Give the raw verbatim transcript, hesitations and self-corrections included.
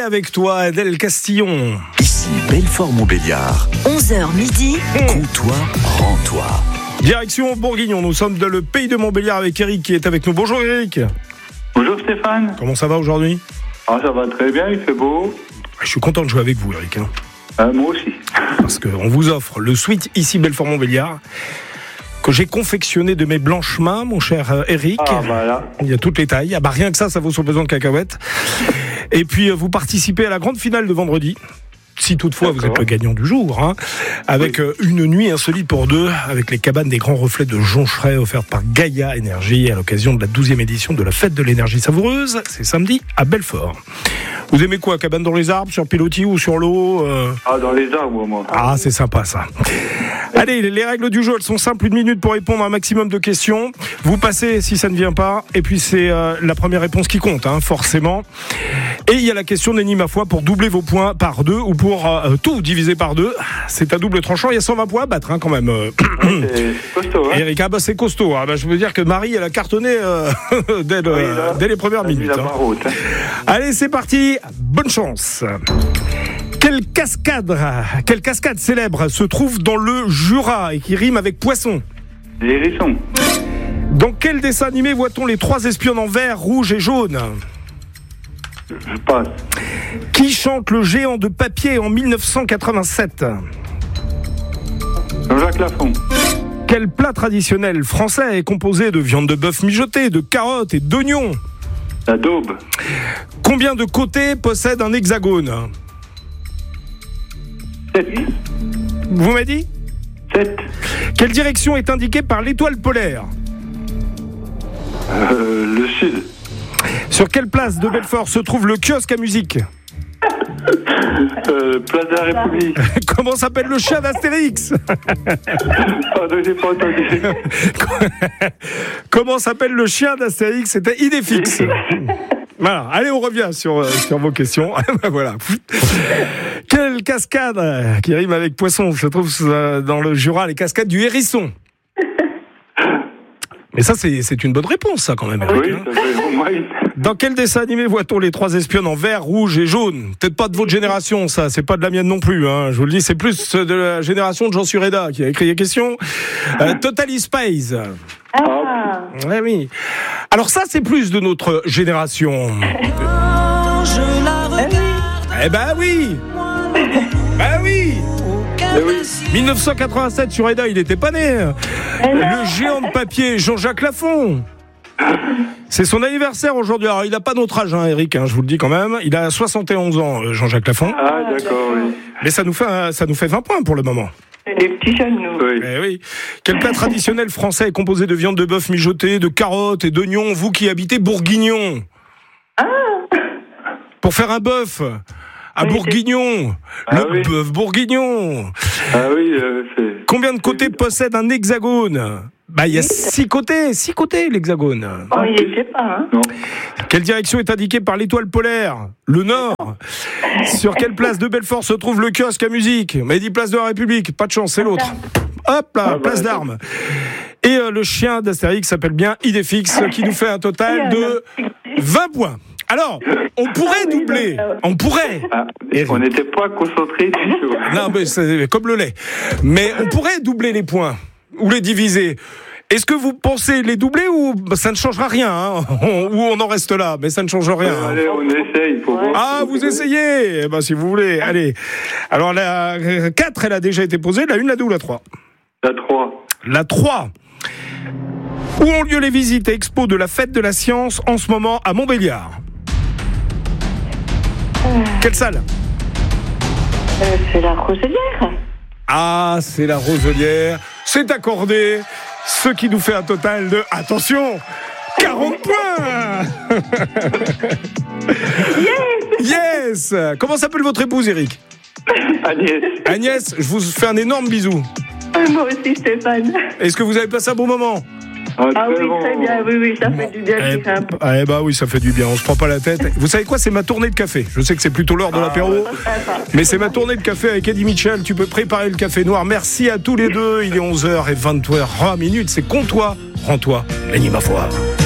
avec toi, Adèle Castillon. Ici Belfort-Montbéliard. onze heures midi. Comptoir, rends-toi. Direction Bourguignon, nous sommes dans le pays de Montbéliard avec Eric qui est avec nous. Bonjour Eric. Bonjour Stéphane. Comment ça va aujourd'hui ? Ah, ça va très bien, il fait beau. Je suis content de jouer avec vous Eric. Hein. Euh, moi aussi. Parce qu'on vous offre le Sweet ici Belfort-Montbéliard que j'ai confectionné de mes blanches mains, mon cher Eric. Ah, voilà. Il y a toutes les tailles. Ah bah rien que ça, ça vaut son pesant de cacahuètes. Et puis vous participez à la grande finale de vendredi. Si toutefois D'accord. vous êtes le gagnant du jour, hein, avec oui. une nuit insolite pour deux, avec les cabanes des grands reflets de Joncheray offertes par Gaïa Énergie à l'occasion de la douzième édition de la fête de l'énergie savoureuse. C'est samedi à Belfort. Vous aimez quoi, cabane dans les arbres, sur pilotis ou sur l'eau euh... Ah, dans les arbres, moi. Ah, c'est sympa ça. Allez, les règles du jeu, elles sont simples. Une minute pour répondre à un maximum de questions. Vous passez si ça ne vient pas. Et puis c'est euh, la première réponse qui compte, hein, forcément. Et il y a la question Nenni ma foi pour doubler vos points par deux ou pour euh, tout diviser par deux. C'est à double tranchant. Il y a cent vingt points à battre hein, quand même. C'est costaud. Hein. Eric, ah bah, c'est costaud. Ah bah, je veux dire que Marie, elle a cartonné euh, dès, le, oui, là, dès les premières minutes. Hein. Route, hein. Allez, c'est parti. Bonne chance. Quelle cascade, quelle cascade célèbre se trouve dans le Jura et qui rime avec poisson ? Les hérissons. Dans quel dessin animé voit-on les trois espions en vert, rouge et jaune ? Je passe. Qui chante le géant de papier en mille neuf cent quatre-vingt-sept ? Jean-Jacques Lafont. Quel plat traditionnel français est composé de viande de bœuf mijotée, de carottes et d'oignons ? La daube. Combien de côtés possède un hexagone ? Sept. Vous m'avez dit ? Sept. Quelle direction est indiquée par l'étoile polaire ? euh, Le sud. Sur quelle place de Belfort se trouve le kiosque à musique ? euh, Place de la République. Comment s'appelle le chien d'Astérix ? Pardon, j'ai pas entendu. Comment s'appelle le chien d'Astérix ? C'était Idéfix. Voilà, allez, on revient sur, euh, sur vos questions. Voilà. Quelle cascade euh, qui rime avec poisson se trouve euh, dans le Jura, les cascades du Hérisson ? Mais ça, c'est, c'est une bonne réponse, ça, quand même. Eric, oui, hein. ça fait au moins une. Dans quel dessin animé voit-on les trois espionnes en vert, rouge et jaune ? Peut-être pas de votre génération, ça. C'est pas de la mienne non plus, hein. Je vous le dis, c'est plus de la génération de Jean Sureda qui a écrit les questions. Euh, Totally Spies. Ah. Ouais, oui. Alors ça, c'est plus de notre génération. Je la regarde. Eh ben oui. Ben oui. dix-neuf cent quatre-vingt-sept, Sureda, il n'était pas né. Le géant de papier, Jean-Jacques Lafont. C'est son anniversaire aujourd'hui. Alors, il n'a pas notre âge, hein, Eric, hein, je vous le dis quand même. Il a soixante et onze ans, Jean-Jacques Lafont. Ah, d'accord, oui. Mais ça nous fait, ça nous fait vingt points pour le moment. Les petits jeunes, nous. Oui. Eh oui. Quel plat traditionnel français est composé de viande de bœuf mijotée, de carottes et d'oignons, vous qui habitez Bourguignon ? Ah. Pour faire un bœuf à oui, Bourguignon, ah, le oui. bœuf bourguignon. Ah oui, euh, c'est... Combien de côtés possède un hexagone ? Bah, il y a six côtés, six côtés l'hexagone. Oh, il n'y était pas, hein. Non. Quelle direction est indiquée par l'étoile polaire ? Le nord. Sur quelle place de Belfort se trouve le kiosque à musique ? Mais dit place de la République, pas de chance, c'est l'autre. Hop là, ah, place bah, d'armes. Et euh, le chien d'Astérix s'appelle bien Idéfix, qui nous fait un total de vingt points. Alors, on pourrait doubler, on pourrait. Ah, on n'était pas concentrés du tout. Non, mais c'est comme le lait. Mais on pourrait doubler les points, ou les diviser. Est-ce que vous pensez les doubler ou ça ne changera rien, hein, ou on en reste là, mais ça ne change rien. Euh, allez, on essaye. Pour voir. Ah, vous essayez eh ben, si vous voulez, allez. Alors, la quatre, elle a déjà été posée, la une, la deux ou la trois ? La trois. La trois. Où ont lieu les visites et expos de la fête de la science en ce moment à Montbéliard ? Quelle salle ? Euh, c'est la Roselière. Ah, c'est la Roselière. C'est accordé. Ce qui nous fait un total de, attention, quarante points. Yes. Yes. Comment s'appelle votre épouse, Eric ? Agnès. Agnès, je vous fais un énorme bisou. Moi aussi, Stéphane. Est-ce que vous avez passé un bon moment ? Ah, Ah oui, bon. très bien, oui, oui, ça fait du bien. Eh, c'est un peu. eh bah oui, ça fait du bien, on se prend pas la tête. Vous savez quoi, c'est ma tournée de café. Je sais que c'est plutôt l'heure de l'apéro, mais c'est ma tournée de café avec Eddie Mitchell. Tu peux préparer le café noir. Merci à tous les deux. Il est onze heures vingt-trois minutes. C'est Comptoir, rends-toi, Nenni ma foi.